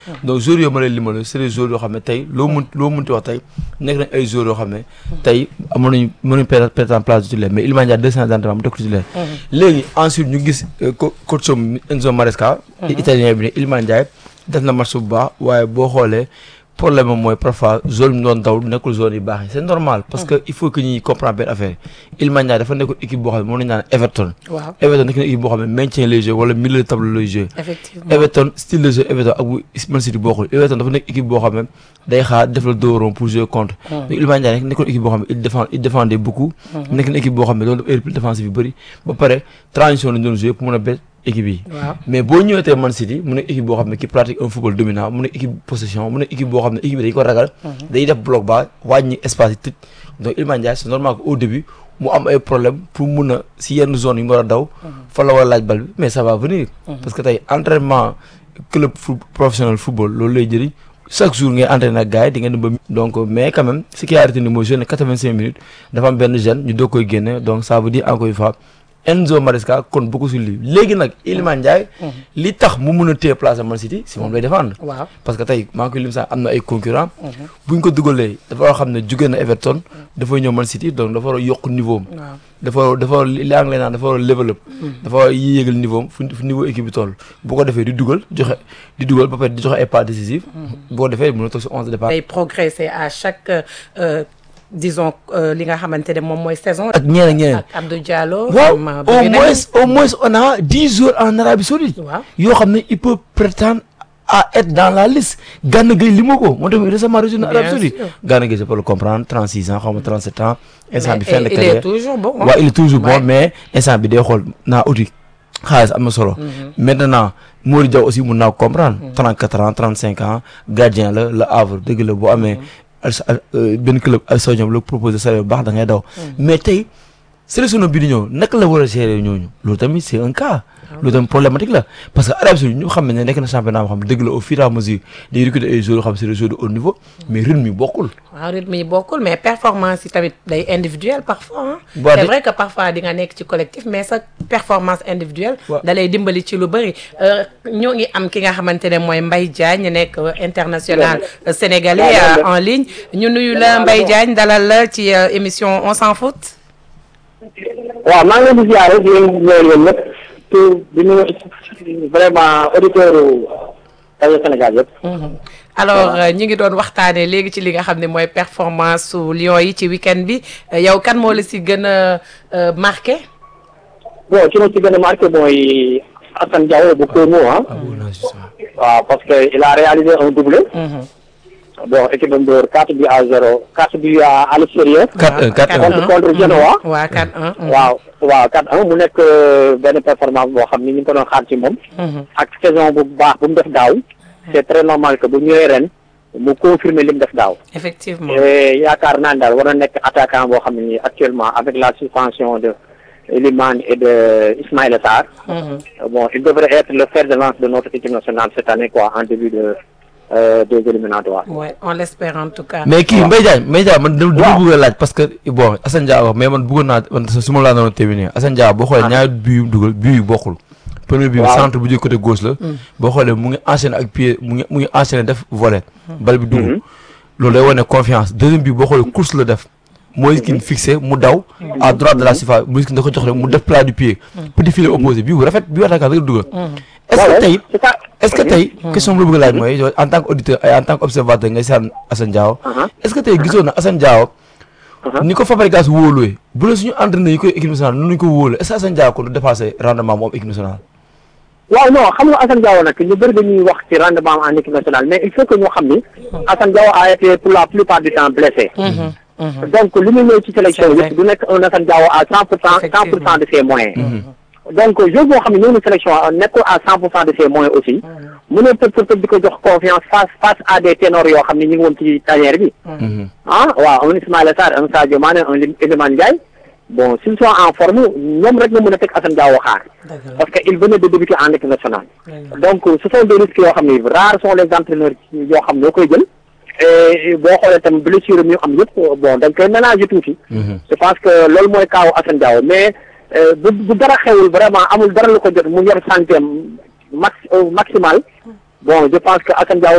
donc joueurs yoo ma lay limal c'est des joueurs yoo xam ne tey loo munti wax tey nekk nañ ay joueurs yoo xam ne tey mën nañu peut-être en place titulaire mais Iliman Ndiaye 2 séances d'entraînement mu def titulaire léegi ensuite ñu gis coach Enzo Maresca italien bi ne Iliman Ndiaye def na match bu baax waaye boo xoolee problème moom mooy parfois zone bi doon daw nekkul zone yu baax yi c'est normal parce que il faut que ñuy comprendre benn affaire Iliman Ndiaye dafa nekkul équipe boo xam ne moom la ñu naan Everton. waaw Everton nekk na équipe boo xam ne maintien les jeux wala milieu de tableau les jeux. effectivement Everton style de jeu Everton ak bu Man City bokkul Everton dafa nekk équipe boo xam ne day xaar def la dos rond pour jouer contre. donc Iliman Ndiaye nekkul équipe boo xam ne il défendait beaucoup. nekk na équipe boo xam ne doon def repli défensif yu bëri ba pare transition lañ doon jouer pour mën a bet équipe yi mais boo ñëwee tey Man City mu nekk équipe boo xam ne qui pratique un football dominant mu nekk équipe possession mu nekk équipe boo xam ne équipe yi dañu ko ragal day def bloc bas wàññi espace yi tëj donc Iliman Ndiaye c'est normal que au début mu am ay problème pour mun a si yenn zone yi mu war a daw fa la war a laaj bal bi mais ça va venir parce que tey entraînement club professionnel football loolu lay jëriñ chaque jour ngay entraîné ak gars yi di ngeen dem ba donc mais quand même ce qui a retenu mooy jeune 85 minutes dafa am benn jeune ñu doog koy génne donc ça veut dire encore une fois Enzo Maresca kon beaucoup sur lui léegi nag Iliman Ndiaye li tax mu mun a téye place à Man City si moom lay défendre parce que tey maa ngi koy lim sax am na ay concurrents buñ ko dugalee dafa war a xam ne jugee na Everton dafay ñëw Man City donc dafa war a yokk niveau am dafa war li anglais naan dafa war a level up dafa war a yéegal niveau am fu niveau équipe bi toll bu ko defee di dugal ba pare di joxe ay pas décisifs bu ko defee mën a toog si 11 de départ day progresser à chaque disons li nga xamante ne moom mooy saison. ak ñeneen ak Abdou Diallo. waaw au moins on a 10 jours en Arabie Saoudite. waaw yoo xam ne il peut prétendre à être dans la liste. Gana Gueye li ma ko moo tax récemment rejoint Arabie Saoudite. Gana Gueye je peux le comprendre 36 ans xaw ma 37 ans. instant bi fin de carrière il est toujours bon. waaw il est toujours bon mais instant bi day xool naa uti xaalis am na solo. maintenant Mori Diaw aussi mun naa ko comprendre. 34 ans 35 ans gardien la Havre dëgg la boo amee. benn club al saoudien la proposé salaire bu baax da ngay daw mais tey sélection bi di ñëw naka la war a gérer ñooñu loolu tamit c'est un cas loolu tamit problématique la parce que Arabie Saoudite ñu xam ne nekk na championnat boo xam ne dëgg la au fur et à mesure day recruter ay joueurs yoo xam ne c'est des joueurs de haut niveau mais rythme yi bokkul waaw rythme yi bokkul mais performance yi tamit day individuel parfois c'est vrai que parfois di nga nekk ci collectif mais sa performance individuelle da lay dimbali ci lu bëri ñoo ngi am ki nga xamante ne mooy Mbaye Diagne nekk international sénégalais en ligne ñu nuyu la Mbaye Diagne dalal la ci émission On s'en fout. waaw maa ngi leen di ziare di leen ñëw ñëpp tout di nuyu vraiment auditeur rajo Sénégal yëpp. alors ñi ngi doon waxtaanee léegi ci li nga xam ne mooy performance su Lions yi ci week-end bi yow kan moo la si gën a marqué. bon ci ma si gën a marqué mooy Assane Diao bu Como ah. waaw parce que il a réalisé un doublé. bon équipe am door 4 buts à 0 4 buts à l'extérieur. 4-1 contre Genoa. waaw 4-1. waaw 4-1 mu nekk benn performance boo xam ni ñu ngi ko doon xaar ci moom. ak saison bu baax bu mu def daaw. c'est très normal que bu ñëwee ren mu confirmer li mu def daaw. effectivement yaakaar naa ne daal war na nekk attaquant boo xam ne nii actuellement avec la suspension de Iliman et de Ismaïla Sarr. bon il devrait être le fer de lance de notre équipe nationale cette année quoi en début des éliminatoires. ouais on l'espère en tout cas. mais kii Mbaye Diagne man dama bëgg a laaj parce que bon Assane Dia wax mais man bëggoon naa man su ma laa doon terminer Assane Dia boo xoolee ñaari but yu dugal but yu bokkul. premier but centre bu jógee côté gauche la. boo xoolee mu ngi enchaîner ak pied mu ngi enchaîner def volet. bal bi dugg loolu day wane confiance deuxième but boo xoolee course la def. Moïskine fixé mu daw à droite de la surface Moïskine da ko jox rek mu def plat du pied. petit filet opposé bii bu rafet bii attaquant da nga dugal. est-ce que tey question bu la bëgg a laaj mooy en tant que auditeur et en tant que observateur ngay seetlu Assane Diao. est-ce que tey gisoon na Assane Diao. ni ko Fabregas wóoluwee bu la suñu entraîneur yi koy équipe nationale noonu ñu ko wóoluwee est-ce que Assane Diao ko du dépassé rendement moom équipe nationale. waaw non xam nga Assane Diao nag ñu bëri dañuy wax ci rendement en équipe nationale mais il faut que ñu xam ni Assane Diao a été pour la plupart du temps blessé. donc li mu ñëw ci sélection yëpp du nekk un Assane Diao à 100% de ses moyens. donc joueur boo xam ne ñëw na sélection nekkul à 100% de ses moyens aussi mu ne peut di ko jox confiance face à des ténors yoo xam ne ñu ngi woon ci tanière bi. waaw un Ismaïla Sarr un Sadio Mané un Iliman Ndiaye bon s'ils sont en forme ñoom rek nga mën a teg Assane Diao xaar parce que il venait de débuter en équipe nationale. donc ce sont des risques yoo xam ne rares sont les entraîneurs yoo xam ne ñoo koy jël. et boo xoolee tam blessure ñu am yëpp bon dañ koy ménager tuuti. je pense que loolu mooy kaawu Assane Diao mais bu dara xewul vraiment amul dara lu ko jot mu yor santé maximal bon je pense que Assane Diao